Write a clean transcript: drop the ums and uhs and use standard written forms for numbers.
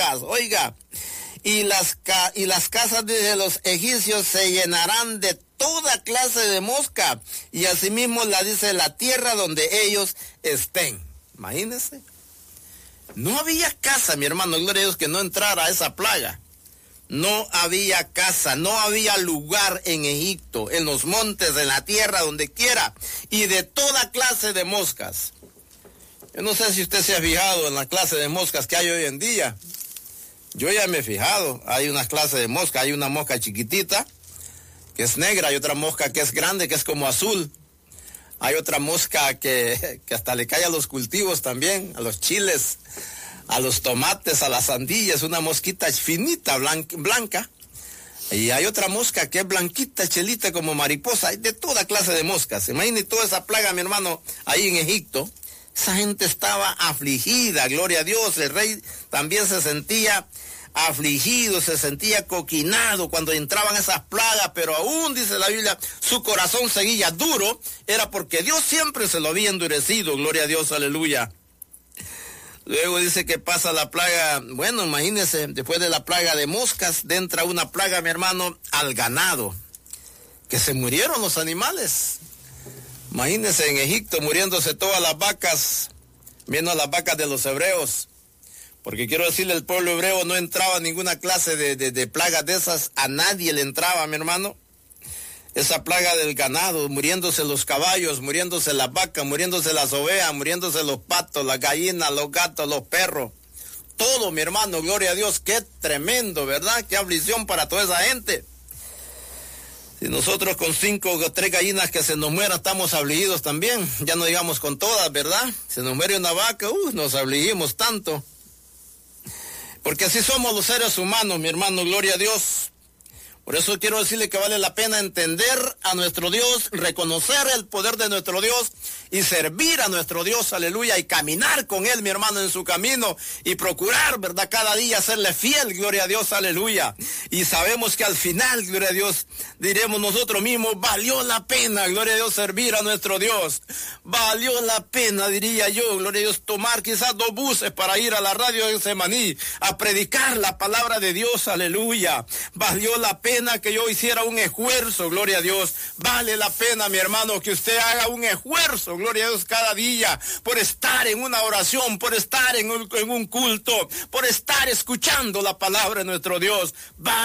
Oiga, y las casas de los egipcios se llenarán de toda clase de mosca, y asimismo la dice la tierra donde ellos estén. Imagínense. No había casa, mi hermano, gloria a Dios, que no entrara a esa plaga. No había casa, no había lugar en Egipto, en los montes, en la tierra, donde quiera, y de toda clase de moscas. Yo no sé si usted se ha fijado en la clase de moscas que hay hoy en día. Yo ya me he fijado, hay una clase de mosca, hay una mosca chiquitita, que es negra, hay otra mosca que es grande, que es como azul. Hay otra mosca que hasta le cae a los cultivos también, a los chiles, a los tomates, a las sandías, una mosquita finita, blanca. Y hay otra mosca que es blanquita, chelita, como mariposa. Hay de toda clase de moscas. Imagínate toda esa plaga, mi hermano, ahí en Egipto. Esa gente estaba afligida, gloria a Dios. El rey también se sentía afligido, se sentía coquinado cuando entraban esas plagas, pero aún, dice la Biblia, su corazón seguía duro. Era porque Dios siempre se lo había endurecido, gloria a Dios, aleluya. Luego dice que pasa la plaga, bueno, imagínense, después de la plaga de moscas, entra una plaga, mi hermano, al ganado, que se murieron los animales. Imagínense en Egipto muriéndose todas las vacas, menos las vacas de los hebreos, porque quiero decirle, el pueblo hebreo no entraba en ninguna clase de plagas de esas, a nadie le entraba, mi hermano. Esa plaga del ganado, muriéndose los caballos, muriéndose las vacas, muriéndose las ovejas, muriéndose los patos, las gallinas, los gatos, los perros. Todo, mi hermano, gloria a Dios, qué tremendo, ¿verdad? Qué aflicción para toda esa gente. Si nosotros con 5 o 3 gallinas que se nos mueran estamos afligidos también, ya no digamos con todas, ¿verdad? Se nos muere una vaca, nos afligimos tanto. Porque así somos los seres humanos, mi hermano, gloria a Dios. Por eso quiero decirle que vale la pena entender a nuestro Dios, reconocer el poder de nuestro Dios y servir a nuestro Dios, aleluya, y caminar con Él, mi hermano, en su camino y procurar, ¿verdad?, cada día serle fiel, gloria a Dios, aleluya. Y sabemos que al final, gloria a Dios, diremos nosotros mismos, valió la pena, gloria a Dios, servir a nuestro Dios. Valió la pena, diría yo, gloria a Dios, tomar quizás 2 buses para ir a la radio de Semaní a predicar la palabra de Dios, aleluya. Valió la pena que yo hiciera un esfuerzo, gloria a Dios. Vale la pena, mi hermano, que usted haga un esfuerzo, gloria a Dios, cada día, por estar en una oración, por estar en un culto, por estar escuchando la palabra de nuestro Dios.